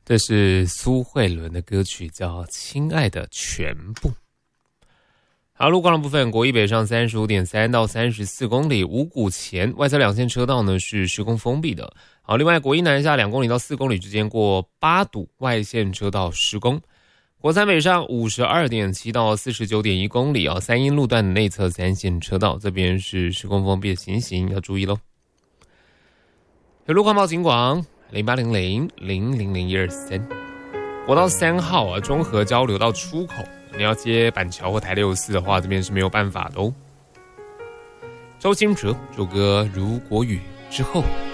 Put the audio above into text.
这是苏慧伦的歌曲，叫《亲爱的全部》。好，路况的部分，国一北上35.3到34公里，五股前外侧两线车道呢是施工封闭的。好，另外国一南下2公里到4公里之间过八堵外线车道施工。国三北上52.7到49.1公里三阴路段的内侧3线车道，这边是施工封闭的情形，要注意咯。有路况报警广0800000123。国道3号中和交流道出口，你要接板桥或台64的话，这边是没有办法的哦。周兴哲这首歌《如果雨之后》。